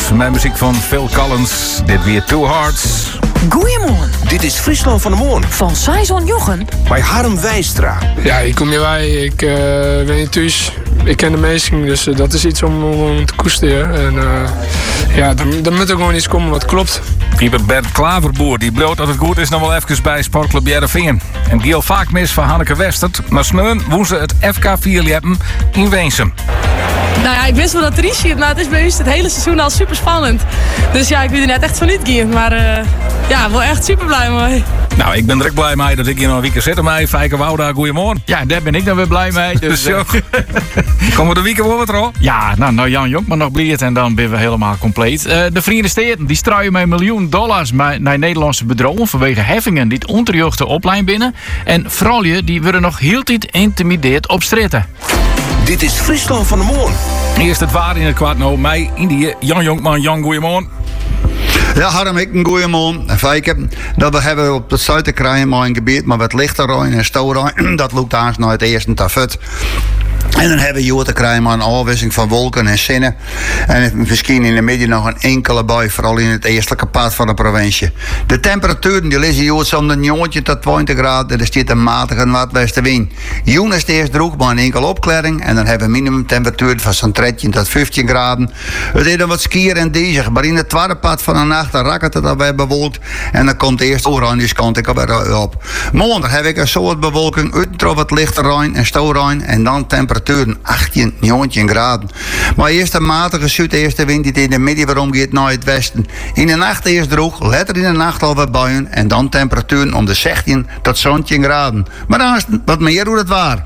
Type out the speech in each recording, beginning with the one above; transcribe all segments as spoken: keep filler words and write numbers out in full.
Met muziek van Phil Collins. Dit weer Two Hearts. Goeiemorgen. Dit is Friesland van de Morgen. Van Saison Jochen. Bij Harm Wijstra. Ja, ik kom hierbij. Ik uh, ben hier thuis. Ik ken de meesten, dus uh, dat is iets om, om te koesteren. En uh, ja, dan, dan moet er gewoon iets komen wat klopt. Keeper Bert Klaverboer, die bloot dat het goed is nog wel even bij Sportclub Heerenveen. En Giel vaak mis van Hanneke Westert. Maar sneun woen ze het F K Vierlippen in Weensum. Nou ja, ik wist wel dat er is, maar het is bij ons het hele seizoen al super spannend. Dus ja, ik weet er net echt van niet gaan. Maar uh, ja, wel echt super blij mee. Nou, ik ben direct blij mee dat ik hier nog een weekend zit mee. Fijke Wouda, goeiemorgen. Ja, daar ben ik dan weer blij mee. Dus, Zo. Komen we de weekend wel wat er al? Ja, nou, nou Jan Jong, maar nog bliert en dan ben we helemaal compleet. Uh, de Verenigde Staten die strooien met een miljoen dollars naar Nederlandse bedrijven vanwege heffingen die het onterjochte oplijn binnen. En vrouwen die worden nog heel tijd intimideerd op stritten. Dit is Friesland van de Morgen. Eerst het waar in het kwart nou mei. Indië, Jan Jonkman, Jan, goeiemorgen. Ja, Harm, ik een goeie man. En Fijke, dat we hebben op het zuiden krijgen maar een gebied, maar wat lichter en stoorijn, dat loopt aan naar het eerste tafut. En dan hebben we hier te krijgen maar een afwisseling van wolken en zinnen. En misschien in de midden nog een enkele bui, vooral in het eerste part van de provincie. De temperaturen die liggen hier zo'n negen tot twintig graden. Er staat een matige noordwestenwind. Joen is het eerst droog, maar een enkele opklaring. En dan hebben we minimumtemperatuur van zo'n dertien tot vijftien graden. Het is dan wat skier en diesig. Maar in de tweede part van de nacht dan raakt het alweer bewolkt. En dan komt eerst oranje kant ik alweer op. Maandag heb ik een soort bewolking. Uitro wat lichter ruim en stoorruim. En dan temperatuur achttien, negentien graden. Maar eerst een matige zuidestenwind die in de midden waarom gaat naar het westen. In de nacht eerst droog, later in de nacht al wat buien en dan temperaturen om de zestien tot zeventien graden. Maar dan is het wat meer hoe het waar.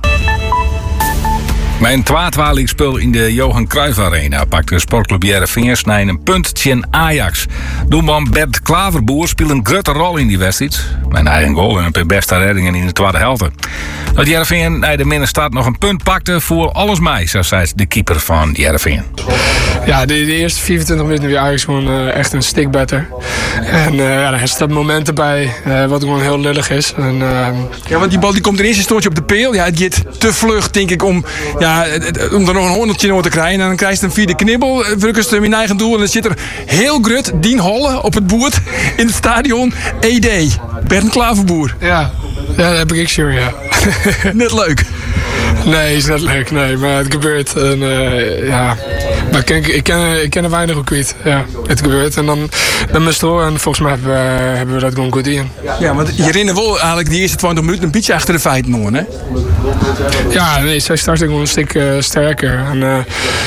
Mijn twaatwalig spul in de Johan Cruijff Arena pakte Sportclub Heerenveen snijden een punt tegen Ajax. Doelman Bert Klaverboer speelde een grote rol in die wedstrijd. Mijn eigen goal en een beste reddingen in de tweede helft. Dat Heerenveen naar de middenstad nog een punt pakte voor alles mij, zo zei de keeper van Heerenveen. Ja, de, de eerste vierentwintig minuten weer Ajax gewoon uh, echt een stuk beter. En uh, ja, er staat momenten bij uh, wat gewoon heel lullig is. En, uh, ja, want die bal die komt in eerste instantie op de peel. Ja, het gaat te vlug, denk ik, om, ja, om er nog een honderdje over te krijgen. En dan krijg je een vierde knibbel, drukken ze hem in eigen doel. En dan zit er heel grut Dien Holle op het boord in het stadion. E D, Bernd Klaverboer. Ja, ja dat heb ik sure, ja. Net leuk. Nee, is net leuk, nee, maar het gebeurt. En, uh, ja. Maar ik ken, ik, ken, ik ken er weinig ook kwijt. Ja, het gebeurt. En dan, dan mist het hoor. En volgens mij hebben we, hebben we dat gewoon goed in. Ja, want je herinnert wel eigenlijk die eerste twintig minuten een beetje achter de feiten nog, hè? Ja, nee, zij startte gewoon een stuk uh, sterker. En, uh,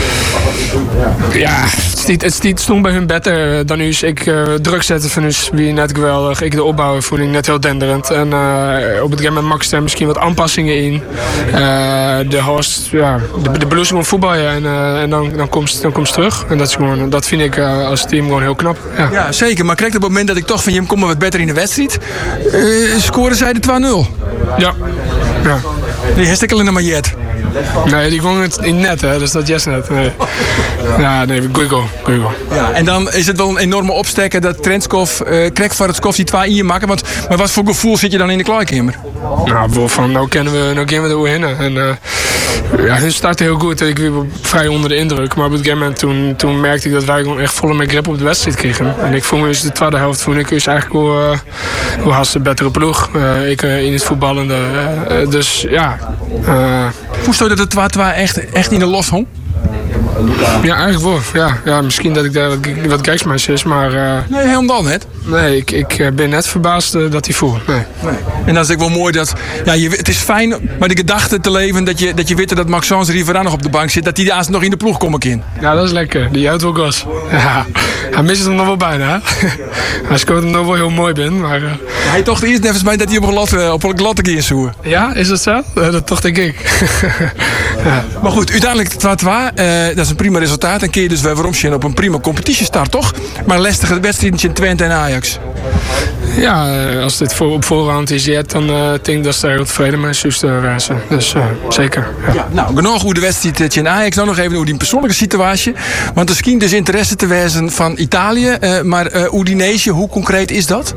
ja, het stiet stond bij hun beter dan u. Ik uh, druk zetten van u wie net geweldig. Ik de opbouwen vond ik net heel denderend. En uh, op het gegeven moment maakte er misschien wat aanpassingen in. Uh, de host, ja, de, de beloezing van voetballen en, uh, en dan, dan komt dan komt terug. En dat, is gewoon, dat vind ik uh, als team gewoon heel knap. Ja, ja zeker. Maar krijg op het moment dat ik toch van je kom maar wat beter in de wedstrijd, uh, scoren zij de twee nul. Ja. Ja. Die heeft ik alleen nog maar jet. Nee, die kwam in net, hè, dus dat is net. Nee. Ja, nee, goeie goal. Goeie goal. Ja, en dan is het wel een enorme opstekker dat Trentskov, uh, krijgt voor het Skov die twee in maken. Want maar wat voor gevoel zit je dan in de kleedkamer? Nou, van, nou kennen we, nou kennen we er winnen. En uh, ja, hun startte heel goed. Ik was vrij onder de indruk. Maar op het gegeven moment toen, toen merkte ik dat wij gewoon echt volle met grip op de wedstrijd kregen. En ik vond me dus de tweede helft vond ik dus eigenlijk wel, uh, wel haast een betere ploeg. Uh, ik uh, in het voetballende. Uh, dus ja. Uh, Hoe stond het de twee twee echt, echt in de los hong? Ja, eigenlijk wel. Ja, ja, misschien dat ik daar wat kijksmeis is, maar... Uh, nee, helemaal net. Nee, ik, ik ben net verbaasd uh, dat hij voel. Nee. Nee. En dan is het wel mooi dat... Ja, je, het is fijn met de gedachte te leven dat je, dat je weet dat Maxence Rivera nog op de bank zit. Dat hij daar nog in de ploeg komen kan. Ja, dat is lekker. Die houdt wel gas. Ja, hij mist hem nog wel bijna. Hè? Hij scoort hem nog wel heel mooi binnen, maar... Uh, hij toch de eerste even bij dat hij op een lat, op een lat keer zoeken. Ja, is dat zo? Uh, dat toch denk ik. Ja. Maar goed, uiteindelijk twee twee. Uh, dat is een prima resultaat. En kun je dus weer waarom zien op een prima competitiestart, toch? Maar lastige wedstrijd in Twente en Ajax. Ja, als dit voor, op voorhand is jet, dan uh, denk ik dat ze daar heel tevreden mee zullen reizen. Dus uh, zeker. Ja. Ja, nou, genoeg hoe de wedstrijd in Ajax. Dan nog even over die persoonlijke situatie. Want er schijnt dus interesse te wezen van Italië. Uh, maar uh, Udinese, hoe concreet is dat?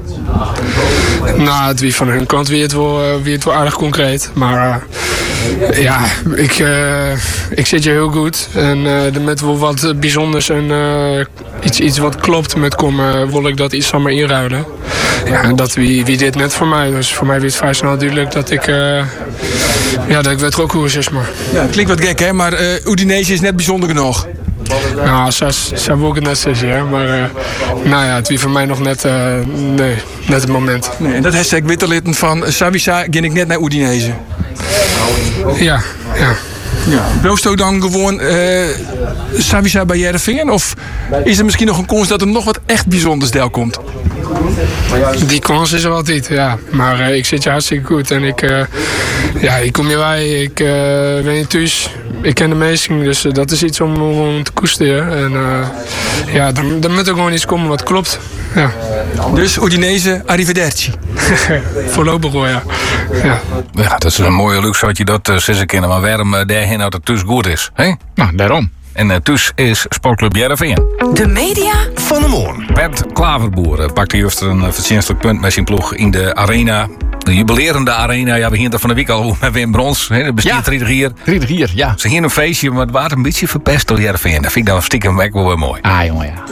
Nou, het wie van hun kant wie het wel, uh, wie het wel aardig concreet. Maar uh, ja, ik, uh, ik zit hier heel goed. En uh, uh, er met wel wat bijzonders en uh, iets, iets wat klopt met komen, wil ik dat iets van me inruilen. Ja, en dat wie, wie dit net voor mij. Dus voor mij werd het vrij snel duidelijk dat ik, uh, ja, dat ik weet ook hoe het is. Maar. Ja, het klinkt wat gek, hè? Maar uh, Udinese is net bijzonder genoeg. Nou, zo wil ik het net zeggen, hè? Maar uh, nou ja, het wie voor mij nog net, uh, nee, net het moment. Nee, en dat hashtag witterlitten van Savisa ging ik net naar Udinese. Ja, ja. Ja. Bloost ook dan gewoon uh, Savisa bij Heerenveen? Of is er misschien nog een kans dat er nog wat echt bijzonders deel komt? Die kans is er altijd, ja. Maar uh, ik zit je hartstikke goed. En ik, uh, ja, ik kom hier bij. Ik uh, ben hier thuis. Ik ken de meesten. Dus uh, dat is iets om, om te koesteren. En uh, ja, dan, dan moet er gewoon iets komen wat klopt. Ja. Dus Udinese, arrivederci. Voorlopig wel, ja. ja. Ja, dat is een mooie luxe wat je dat uh, zes kennen. Maar waarom uh, daarheen dat het thuis goed is? Hè? Nou, daarom. En uh, thuis is Sportclub Heerenveen. De media Van de Moorn. Bert Klaverboer uh, pakte juist een uh, verdienstelijk punt met zijn ploeg in de arena. De jubilerende arena. Ja, we gingen van de week al met Wim Brons. Hè, dat bestaat Ja. drietig hier. drietig hier, ja. Ze gingen een feestje, maar het was een beetje verpest door Heerenveen. Dat vind ik dan stiekem echt wel weer mooi. Ah, jongen, ja.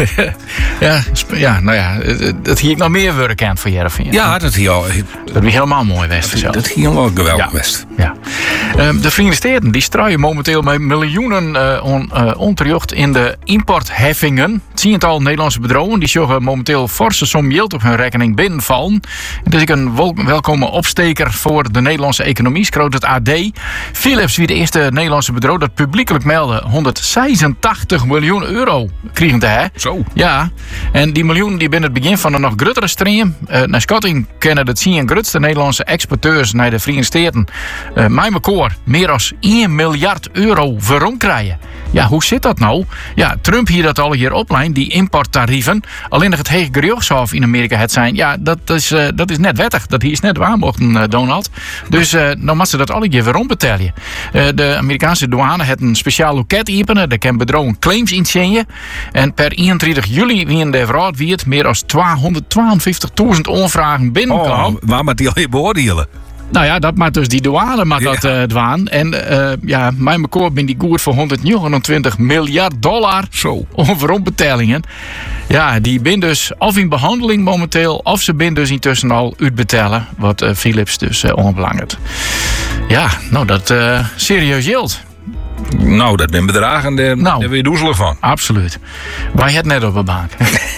ja, sp- ja, nou ja, dat hier ik nog meer werk aan voor Heerenveen. Ja, dat hier al. Dat is helemaal mooi West zelf. Dat hier wel geweldig Ja. best. Ja. Um, de Verenigde Staten die strooien momenteel met miljoenen uh, on, uh, onterjocht in de importheffingen. Tiental Nederlandse bedrijven die zorgen momenteel forse som geld op hun rekening binnenvallen. Het is ook een wel- welkome opsteker voor de Nederlandse economie, schroot het A D. Philips, wie de eerste Nederlandse bedrijf dat publiekelijk meldde, honderdzesentachtig miljoen euro kregen te hè. Zo. Ja, en die miljoenen die binnen het begin van een nog grotere stream. Uh, naar schatting kennen de tien grootste Nederlandse exporteurs naar de Verenigde Staten. Uh, mijn record meer dan één miljard euro verom krijgen. Ja, hoe zit dat nou? Ja, Trump hier dat al hier oplijn, die importtarieven. Alleen nog het Hege Gerechtshof in Amerika het zijn. Ja, dat is, uh, dat is net wettig. Dat hier is net waar mochten, uh, Donald. Dus uh, dan moet ze dat alle keer verom betalen. Uh, de Amerikaanse douane heeft een speciaal loket openen. Daar kan bedrijven claims inzenden. En per eenentwintig juli wie in de verhaald wie het meer dan tweehonderdtweeënvijftigduizend onvragen binnenkomen. Oh, waar moet die al je beoordelen? Nou ja, dat maakt dus die douane maar Ja. dat uh, dwaan. En uh, ja, mijn record ben die goed voor honderdnegenentwintig miljard dollar. Zo. Overombetalingen. Ja, die ben dus of in behandeling momenteel, of ze ben dus intussen al uitbetalen. Wat uh, Philips dus uh, onbelangrijk. Ja, nou dat uh, serieus geld. Nou, dat ben bedragen. Daar Nou. ben je doezelig van. Absoluut. Wij het net op de bank.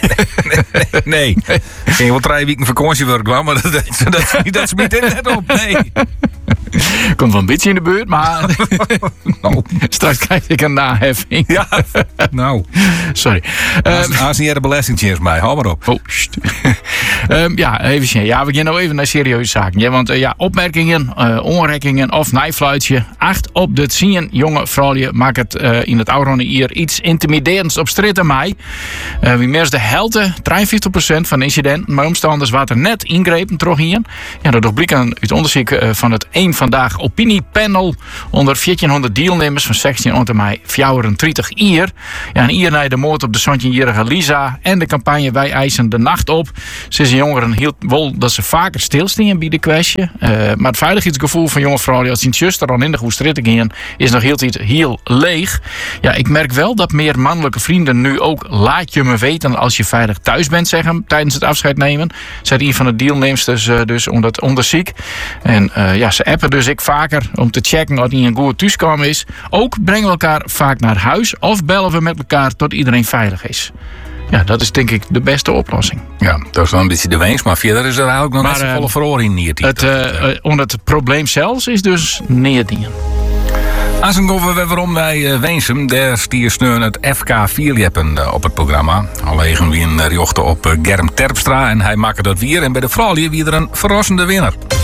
Nee. Ik ging wel drie weken vakantie voor kwam, maar dat, dat, dat, dat smiet er net op. Nee. Komt wel een beetje in de buurt, maar Nou, straks krijg ik een naheffing. ja. Nou. Sorry. Als, als niet de belastingchecks bij, hou maar op. Oh, sst. um, ja, even zien. Ja, we gaan nou even naar serieuze zaken. Ja, want uh, ja, opmerkingen, uh, onrekkingen of nijfluitje. Acht op de tien jonge vrouwen maakt het uh, in het oude hier iets intimiderends op strijd aan mij. Uh, wie meer de helte, drieënvijftig procent van de incidenten, maar omstanders wat er net ingrepen terug hier. Ja, dat blijkt uit onderzoek uh, van het één Vandaag opiniepanel onder veertienhonderd deelnemers van zestien tot mei vierentwintig jaar. Ja, en hier na de moord op de zestienjarige Lisa en de campagne Wij eisen de nacht op. Ze is jongeren hield wel dat ze vaker stilstaan bij de kwestie. Uh, maar het veiligheidsgevoel van jonge vrouwen als sinds juist er al in de goede strijd gaan is nog heel, heel leeg. Ja, ik merk wel dat meer mannelijke vrienden nu ook laat je me weten als je veilig thuis bent zeggen tijdens het afscheid nemen. Zei een van de deelnemers dus, uh, dus om dat onderzoek. En uh, ja, ze appen dus ik vaker om te checken of niet een goede thuiskomen is. Ook brengen we elkaar vaak naar huis of bellen we met elkaar tot iedereen veilig is. Ja, dat is denk ik de beste oplossing. Ja, dat is wel een beetje de wens, maar verder is er eigenlijk nog Maar, net zo uh, volle verhoring niet. Het, uh, uh, onder het probleem zelfs is dus neerdingen. Als een goven we waarom naar uh, Weensum, daar stier steun het F K Vierjeppen uh, op het programma. Alleen wie een uh, jochte op uh, Germ Terpstra en hij maakte dat weer. En bij de vrouwen wie er een verrassende winnaar.